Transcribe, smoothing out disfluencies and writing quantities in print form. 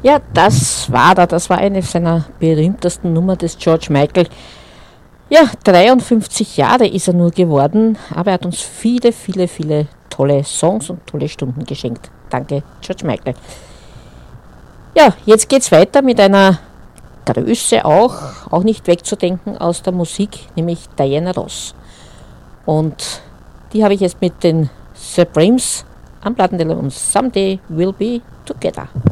Ja, das war eine seiner berühmtesten Nummer des George Michael. Ja, 53 Jahre ist er nur geworden, aber er hat uns viele, viele, viele tolle Songs und tolle Stunden geschenkt. Danke, George Michael. Ja, jetzt geht's weiter mit einer Größe auch nicht wegzudenken aus der Musik, nämlich Diana Ross. Und die habe ich jetzt mit den Supremes am Plattenteller und Someday We'll Be Together.